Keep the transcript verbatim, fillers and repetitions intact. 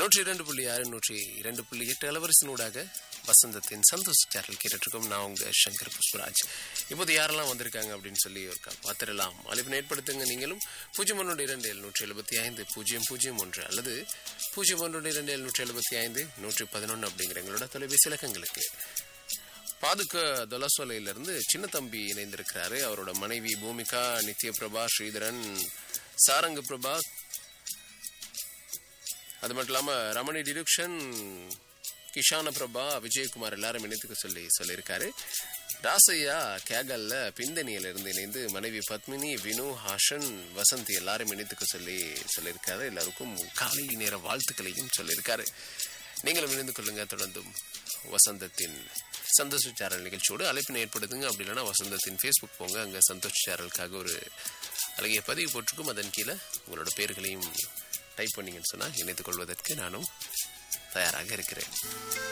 நூற்றி இரண்டு புள்ளி ஆறு நூற்றி இரண்டு புள்ளி எட்டு அலவரிசனூடாக வசந்தத்தின் சந்தோஷ சேனல் கேட்டுருக்கோம். நான் உங்க சங்கர் புஷ்பராஜ். இப்போது யாரெல்லாம் வந்திருக்காங்க அப்படின்னு சொல்லி ஒரு பார்த்துடலாம். அழைப்பு ஏற்படுத்துங்க. நீங்களும் பூஜ்ஜியம் ஒன்று இரண்டு எழுநூற்றி எழுபத்தி ஐந்து பூஜ்ஜியம் பூஜ்ஜியம் ஒன்று அல்லது பூஜ்ஜியம் ஒன்று இரண்டு எழுநூற்றி எழுபத்தி ஐந்து நூற்றி பதினொன்று அப்படிங்கிற எங்களோட தொலைபேசி இலக்கங்களுக்கு. பாதுக்க தொலசோலையிலிருந்து சின்ன தம்பி இணைந்திருக்கிறாரு. அவரோட மனைவி பூமிகா, நித்ய பிரபா, ஸ்ரீதரன், சாரங்க பிரபா, அது மட்டும் இல்லாம ரமணி டிலுக்ஷன், கிஷான பிரபா, விஜயகுமார் எல்லாரும் இணைத்துக்க சொல்லி சொல்லியிருக்காரு. ராசையா கேகல்ல பிந்தனியில இருந்து இணைந்து மனைவி பத்மினி, வினு, ஹாஷன், வசந்தி எல்லாரும் இணைத்துக்க சொல்லி சொல்லியிருக்காரு. எல்லாருக்கும் காலை நேர வாழ்த்துக்களையும் சொல்லியிருக்காரு. நீங்களும் இணைந்து கொள்ளுங்க. தொடர்ந்தும் வசந்தத்தின் சந்தோஷ சேனல் நிகழ்ச்சியோடு அழைப்பினை ஏற்படுத்துங்க. அப்படி இல்லைன்னா வசந்தத்தின் ஃபேஸ்புக் போங்க. அங்கே சந்தோஷ சேனலுக்காக ஒரு அழகிய பதிவு போட்டிருக்கும். அதன் கீழே உங்களோட பேர்களையும் டைப் பண்ணிங்கன்னு சொன்னால் இணைத்துக் கொள்வதற்கு நானும் தயாராக இருக்கிறேன்.